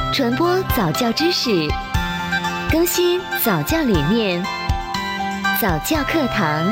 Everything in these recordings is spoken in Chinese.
传播早教知识，更新早教理念，早教课堂。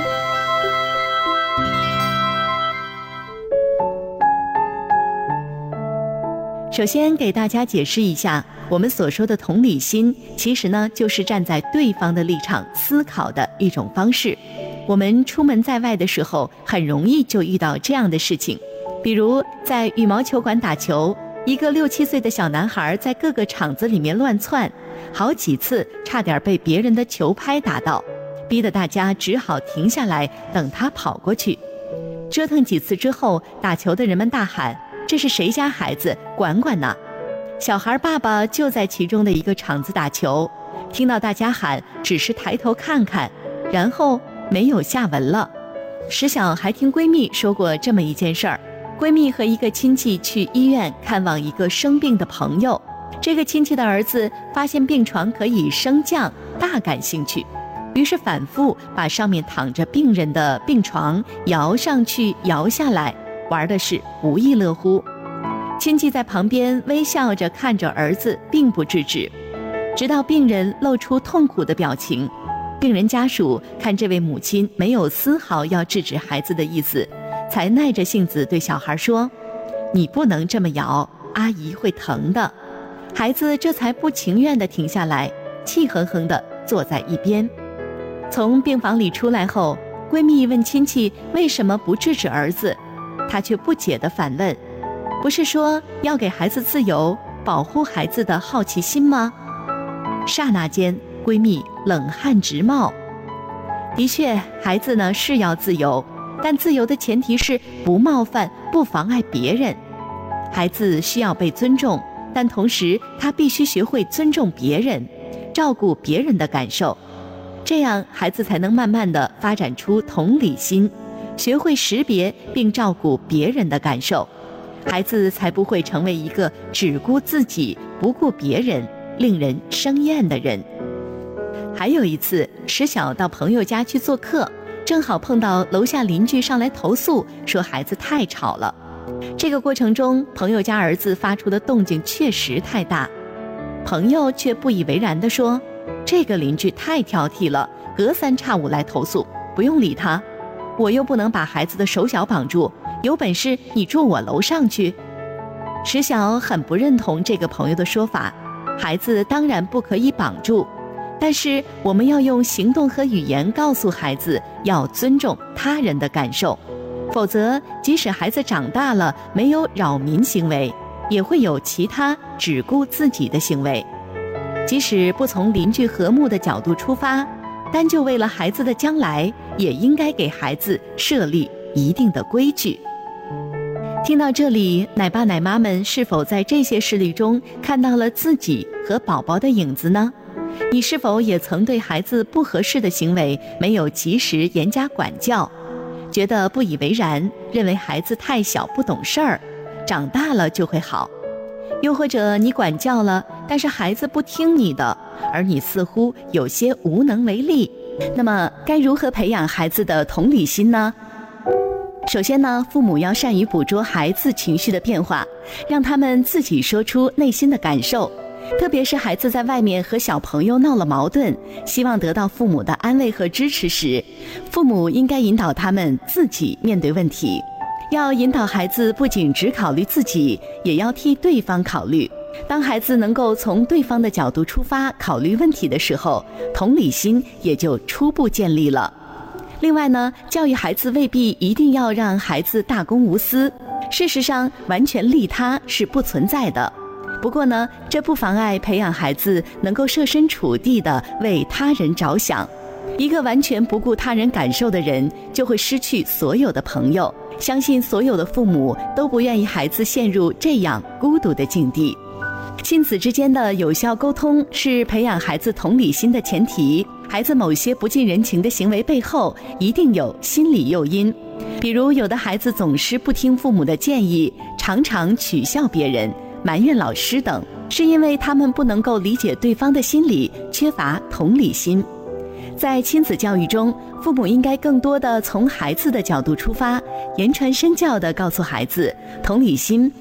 首先给大家解释一下，我们所说的同理心，其实呢就是站在对方的立场思考的一种方式。我们出门在外的时候，很容易就遇到这样的事情，比如在羽毛球馆打球，一个6、7岁的小男孩在各个场子里面乱窜，好几次差点被别人的球拍打到，逼得大家只好停下来等他跑过去。折腾几次之后，打球的人们大喊：“这是谁家孩子？管管呐！”小孩爸爸就在其中的一个场子打球，听到大家喊，只是抬头看看，然后没有下文了。石晓还听闺蜜说过这么一件事儿，闺蜜和一个亲戚去医院看望一个生病的朋友，这个亲戚的儿子发现病床可以升降，大感兴趣，于是反复把上面躺着病人的病床摇上去摇下来，玩的是不亦乐乎。亲戚在旁边微笑着看着儿子，并不制止，直到病人露出痛苦的表情，病人家属看这位母亲没有丝毫要制止孩子的意思，才耐着性子对小孩说：“你不能这么摇，阿姨会疼的。”孩子这才不情愿地停下来，气哼哼地坐在一边。从病房里出来后，闺蜜问亲戚为什么不制止儿子，她却不解地反问：“不是说要给孩子自由，保护孩子的好奇心吗？”刹那间，闺蜜冷汗直冒。的确，孩子呢是要自由，但自由的前提是不冒犯、不妨碍别人。孩子需要被尊重，但同时他必须学会尊重别人，照顾别人的感受，这样孩子才能慢慢地发展出同理心，学会识别并照顾别人的感受，孩子才不会成为一个只顾自己不顾别人、令人生厌的人。还有一次，石晓到朋友家去做客，正好碰到楼下邻居上来投诉，说孩子太吵了。这个过程中，朋友家儿子发出的动静确实太大，朋友却不以为然地说：“这个邻居太挑剔了，隔三差五来投诉，不用理他。我又不能把孩子的手脚绑住，有本事你住我楼上去。”石晓很不认同这个朋友的说法，孩子当然不可以绑住，但是我们要用行动和语言告诉孩子要尊重他人的感受，否则即使孩子长大了没有扰民行为，也会有其他只顾自己的行为。即使不从邻居和睦的角度出发，单就为了孩子的将来，也应该给孩子设立一定的规矩。听到这里，奶爸奶妈们是否在这些事例中看到了自己和宝宝的影子呢？你是否也曾对孩子不合适的行为没有及时严加管教，觉得不以为然，认为孩子太小不懂事儿，长大了就会好？又或者你管教了，但是孩子不听你的，而你似乎有些无能为力，那么该如何培养孩子的同理心呢？首先呢，父母要善于捕捉孩子情绪的变化，让他们自己说出内心的感受。特别是孩子在外面和小朋友闹了矛盾，希望得到父母的安慰和支持时，父母应该引导他们自己面对问题。要引导孩子不仅只考虑自己，也要替对方考虑。当孩子能够从对方的角度出发考虑问题的时候，同理心也就初步建立了。另外呢，教育孩子未必一定要让孩子大公无私，事实上完全利他是不存在的。不过呢，这不妨碍培养孩子能够设身处地地为他人着想。一个完全不顾他人感受的人，就会失去所有的朋友。相信所有的父母都不愿意孩子陷入这样孤独的境地。亲子之间的有效沟通是培养孩子同理心的前提。孩子某些不近人情的行为背后，一定有心理诱因。比如，有的孩子总是不听父母的建议，常常取笑别人，埋怨老师等，是因为他们不能够理解对方的心理，缺乏同理心。在亲子教育中，父母应该更多的从孩子的角度出发，言传身教地告诉孩子，同理心